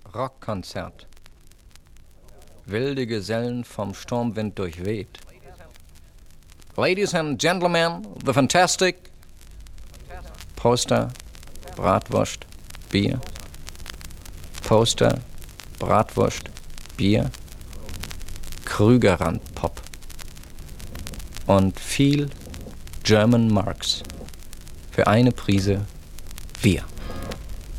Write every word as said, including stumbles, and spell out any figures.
Rockkonzert. Wilde Gesellen vom Sturmwind durchweht. Ladies and Gentlemen, the Fantastic. Poster, Bratwurst, Bier. Poster, Bratwurst, Bier. Krügerrand-Pop. Und viel German Marks. Für eine Prise Wir.